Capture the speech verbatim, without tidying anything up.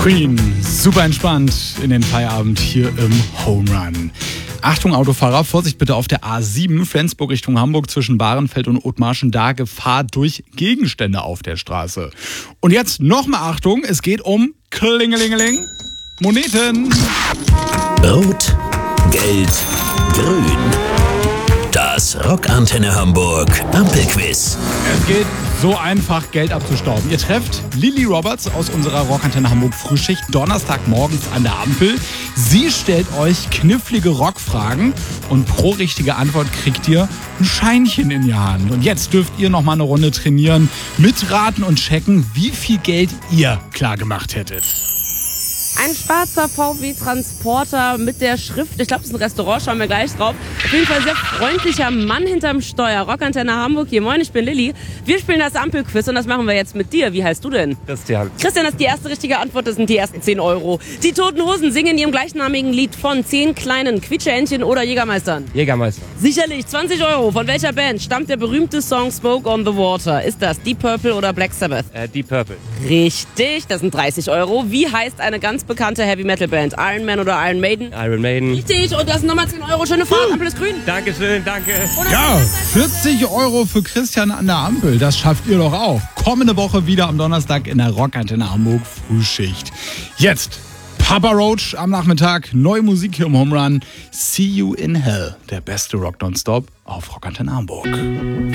Queen, super entspannt in den Feierabend hier im Home Run. Achtung Autofahrer, Vorsicht bitte auf der A sieben, Flensburg Richtung Hamburg zwischen Bahrenfeld und Othmarschen, da Gefahr durch Gegenstände auf der Straße. Und jetzt nochmal Achtung, es geht um Klingelingeling, Moneten. Rot, Gelb, Grün. Das Rockantenne Hamburg Ampelquiz. Es geht so einfach, Geld abzustauben. Ihr trefft Lilly Roberts aus unserer Rockantenne Hamburg Frühschicht Donnerstagmorgens an der Ampel. Sie stellt euch knifflige Rockfragen und pro richtige Antwort kriegt ihr ein Scheinchen in die Hand. Und jetzt dürft ihr noch mal eine Runde trainieren, mitraten und checken, wie viel Geld ihr klar gemacht hättet. Ein schwarzer V W-Transporter mit der Schrift, ich glaube, das ist ein Restaurant, schauen wir gleich drauf. Auf jeden Fall sehr freundlicher Mann hinterm Steuer. Rockantenne Hamburg hier. Moin, ich bin Lilly. Wir spielen das Ampelquiz und das machen wir jetzt mit dir. Wie heißt du denn? Christian. Christian, das ist die erste richtige Antwort, das sind die ersten zehn Euro. Die Toten Hosen singen in ihrem gleichnamigen Lied von zehn kleinen Quietscheentchen oder Jägermeistern. Jägermeister. Sicherlich, zwanzig Euro. Von welcher Band stammt der berühmte Song Smoke on the Water? Ist das Deep Purple oder Black Sabbath? Äh, Deep Purple. Richtig, das sind dreißig Euro. Wie heißt eine ganz bekannte Heavy-Metal-Band? Iron Man oder Iron Maiden? Iron Maiden. Richtig, und das sind nochmal zehn Euro. Schöne Fahrt, Ampel ist grün. Dankeschön, danke. Ja, vierzig Euro für Christian an der Ampel, das schafft ihr doch auch. Kommende Woche wieder am Donnerstag in der Rockantenne Hamburg Frühschicht. Jetzt Papa Roach am Nachmittag, neue Musik hier im Home Run. See You in Hell, der beste Rock Nonstop auf Rockantenne Hamburg.